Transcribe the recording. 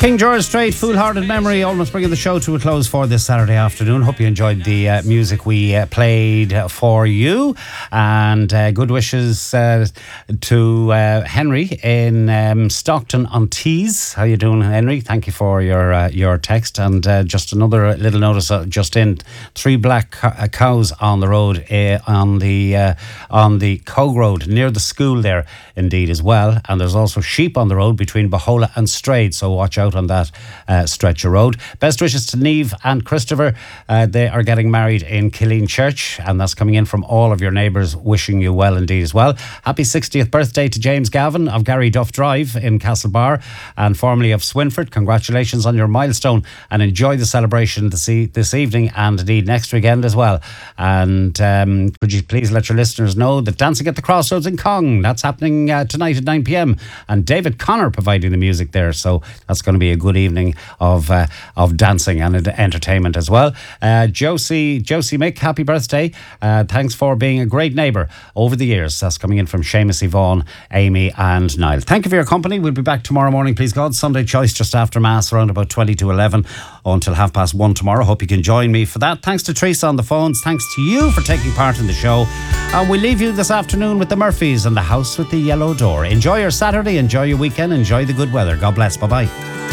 King George Strait, Foolhardy Memory, almost bringing the show to a close for this Saturday afternoon. Hope you enjoyed the music we played for you, and good wishes to Henry in Stockton-on-Tees. How you doing, Henry? Thank you for your text. And just another little notice, just in, 3 black cows on the road on the Cog Road near the school there, indeed, as well. And there's also sheep on the road between Bahola and Strade, so watch out on that stretch of road. Best wishes to Niamh and Christopher. They are getting married in Killeen Church, and that's coming in from all of your neighbours, wishing you well indeed as well. Happy 60th birthday to James Gavin of Gary Duff Drive in Castlebar, and formerly of Swinford. Congratulations on your milestone, and enjoy the celebration this evening and indeed next weekend as well. And could you please let your listeners know that Dancing at the Crossroads in Cong, that's happening tonight at 9 p.m, and David Connor providing the music there, so that's going to be a good evening of dancing and entertainment as well. Josie Mick, happy birthday. Thanks for being a great neighbour over the years. That's coming in from Seamus, Yvonne, Amy and Niall. Thank you for your company. We'll be back tomorrow morning, please God. Sunday Choice just after Mass, around about 20 to 11 until 1:30 tomorrow. Hope you can join me for that. Thanks to Teresa on the phones. Thanks to you for taking part in the show. And we leave you this afternoon with the Murphys and the House with the Yellow Door. Enjoy your Saturday, enjoy your weekend, enjoy the good weather. God bless. Bye-bye.